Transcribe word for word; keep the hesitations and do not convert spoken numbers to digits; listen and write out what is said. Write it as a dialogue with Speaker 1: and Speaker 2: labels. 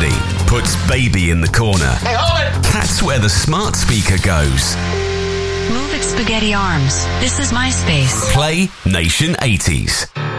Speaker 1: Nobody puts Baby in the corner.
Speaker 2: Hey, hold it!
Speaker 1: That's where the smart speaker goes.
Speaker 3: Move it, spaghetti arms. This is my space.
Speaker 1: Play Nation eighties.